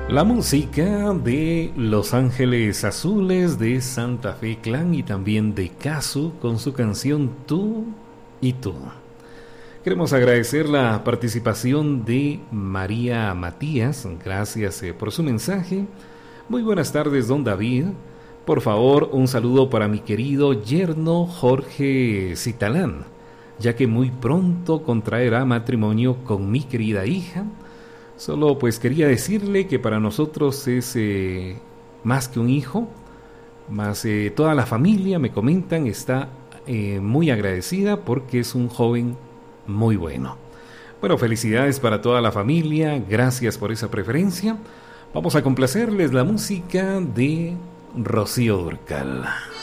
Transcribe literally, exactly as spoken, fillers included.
La música de Los Ángeles Azules, de Santa Fe Clan y también de Casu con su canción Tú y Tú. Queremos agradecer la participación de María Matías. Gracias eh, por su mensaje. Muy buenas tardes, don David. Por favor, un saludo para mi querido yerno Jorge Citalán, ya que muy pronto contraerá matrimonio con mi querida hija. Solo pues quería decirle que para nosotros es eh, más que un hijo, más eh, toda la familia, me comentan, está eh, muy agradecida porque es un joven muy bueno. Bueno, felicidades para toda la familia, gracias por esa preferencia. Vamos a complacerles la música de Rocío Dúrcal.